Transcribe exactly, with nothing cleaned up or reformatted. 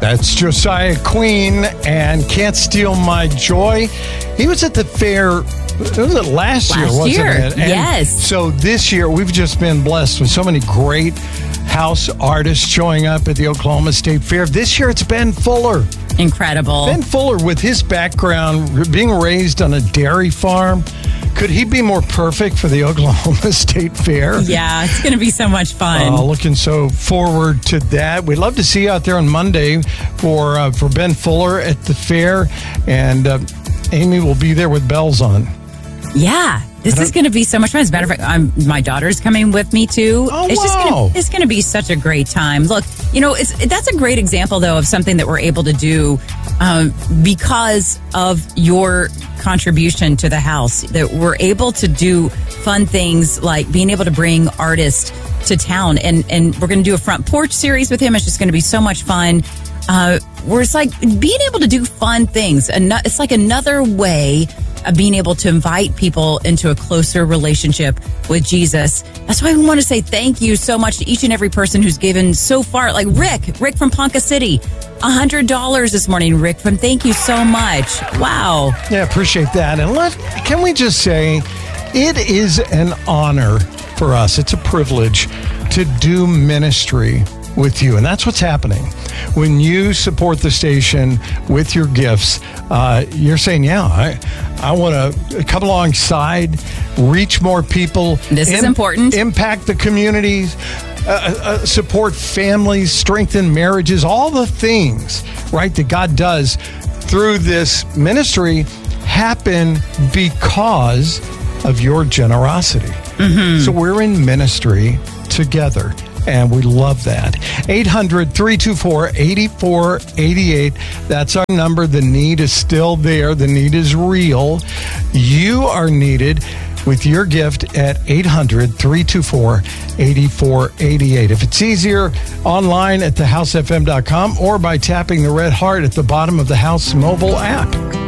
That's Josiah Queen and Can't Steal My Joy. He was at the fair, was it last, last year, wasn't year. it? And yes. So this year, we've just been blessed with so many great house artists showing up at the Oklahoma State Fair. This year, it's Ben Fuller. Incredible. Ben Fuller, with his background, being raised on a dairy farm, could he be more perfect for the Oklahoma State Fair? Yeah, it's going to be so much fun. Uh, looking so forward to that. We'd love to see you out there on Monday for uh, for Ben Fuller at the fair. And uh, Amy will be there with bells on. Yeah, this is going to be so much fun. As a matter of fact, I'm, my daughter's coming with me too. Oh, it's just wow. gonna, it's going to be such a great time. Look, you know, it's, that's a great example, though, of something that we're able to do um, because of your contribution to the house. That we're able to do fun things like being able to bring artists to town, and and we're going to do a front porch series with him. It's just going to be so much fun. Uh, where it's like being able to do fun things, and it's like another way of being able to invite people into a closer relationship with Jesus. That's why we want to say thank you so much to each and every person who's given so far. Like Rick, Rick from Ponca City, one hundred dollars this morning. Rick from, thank you so much. Wow. Yeah, appreciate that. And let can we just say, it is an honor for us. It's a privilege to do ministry with you. And that's what's happening. When you support the station with your gifts, uh, you're saying, yeah, I, I want to come alongside, reach more people. This is important. Impact the communities, uh, uh, support families, strengthen marriages, all the things, right, that God does through this ministry happen because of your generosity. Mm-hmm. So we're in ministry together. And we love that. eight hundred, three two four, eight four eight eight. That's our number. The need is still there. The need is real. You are needed with your gift at eight hundred, three two four, eight four eight eight. If it's easier, online at the house f m dot com or by tapping the red heart at the bottom of the House mobile app.